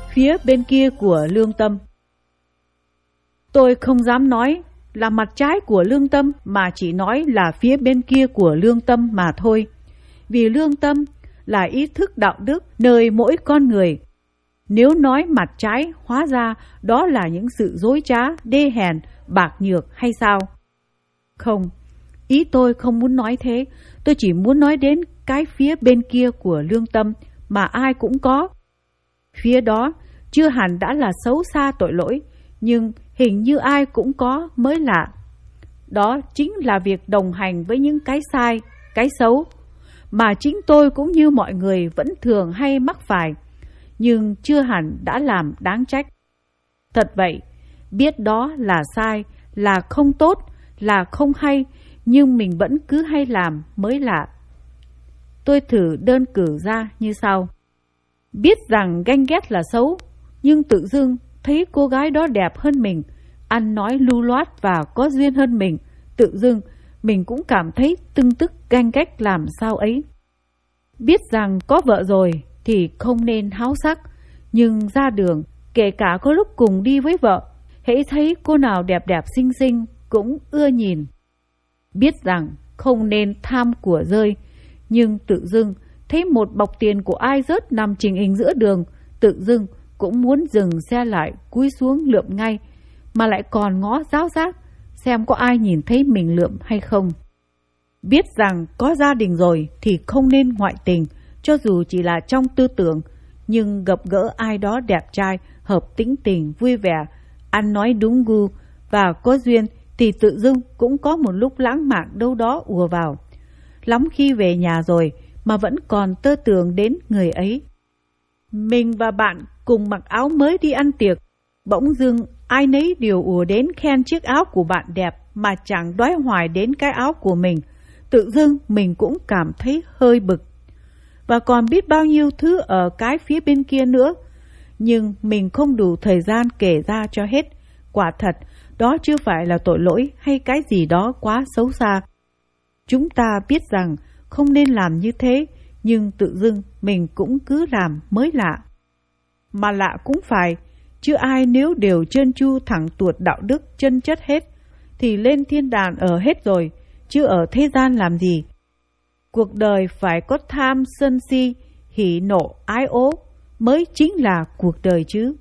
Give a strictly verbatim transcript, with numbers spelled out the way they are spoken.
phía bên kia của lương tâm. Tôi không dám nói là mặt trái của lương tâm, mà chỉ nói là phía bên kia của lương tâm mà thôi. Vì lương tâm là ý thức đạo đức nơi mỗi con người. Nếu nói mặt trái, hóa ra đó là những sự dối trá, đê hèn, bạc nhược hay sao? Không, ý tôi không muốn nói thế. Tôi chỉ muốn nói đến cái phía bên kia của lương tâm mà ai cũng có. Phía đó chưa hẳn đã là xấu xa tội lỗi, nhưng hình như ai cũng có mới lạ. Đó chính là việc đồng hành với những cái sai, cái xấu, mà chính tôi cũng như mọi người vẫn thường hay mắc phải, nhưng chưa hẳn đã làm đáng trách. Thật vậy, biết đó là sai, là không tốt, là không hay, nhưng mình vẫn cứ hay làm mới lạ. Tôi thử đơn cử ra như sau. Biết rằng ganh ghét là xấu, nhưng tự dưng thấy cô gái đó đẹp hơn mình, ăn nói lưu loát và có duyên hơn mình, tự dưng mình cũng cảm thấy tưng tức ganh ghét làm sao ấy. Biết rằng có vợ rồi thì không nên háo sắc, nhưng ra đường, kể cả có lúc cùng đi với vợ, hễ thấy cô nào đẹp đẹp xinh xinh cũng ưa nhìn. Biết rằng không nên tham của rơi, nhưng tự dưng thấy một bọc tiền của ai rớt nằm trình hình giữa đường, tự dưng cũng muốn dừng xe lại, cúi xuống lượm ngay, mà lại còn ngó ráo rác xem có ai nhìn thấy mình lượm hay không. Biết rằng có gia đình rồi thì không nên ngoại tình, cho dù chỉ là trong tư tưởng, nhưng gặp gỡ ai đó đẹp trai, hợp tính tình, vui vẻ, ăn nói đúng gu và có duyên thì tự dưng cũng có một lúc lãng mạn đâu đó ùa vào. Lắm khi về nhà rồi mà vẫn còn tơ tưởng đến người ấy. Mình và bạn cùng mặc áo mới đi ăn tiệc, bỗng dưng ai nấy đều ùa đến khen chiếc áo của bạn đẹp mà chẳng đoái hoài đến cái áo của mình. Tự dưng mình cũng cảm thấy hơi bực. Và còn biết bao nhiêu thứ ở cái phía bên kia nữa, nhưng mình không đủ thời gian kể ra cho hết. Quả thật, đó chưa phải là tội lỗi hay cái gì đó quá xấu xa. Chúng ta biết rằng không nên làm như thế, nhưng tự dưng mình cũng cứ làm mới lạ. Mà lạ cũng phải, chứ ai nếu đều trơn tru thẳng tuột đạo đức chân chất hết, thì lên thiên đàng ở hết rồi, chứ ở thế gian làm gì. Cuộc đời phải có tham sân si, hỉ nộ ái ố mới chính là cuộc đời chứ.